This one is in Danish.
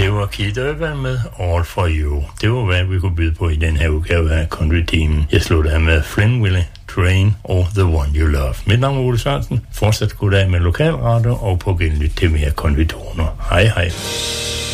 Det var Keith Urban med All For You. Det var, hvad vi kunne byde på i den her udgave af Country-timen. Jeg slutter af med Flynn Willie, Train og The One You Love. Mit navn er Ole Sørensen. Fortsat goddag med lokalradio og på genlyt til mere country-toner. Hej hej.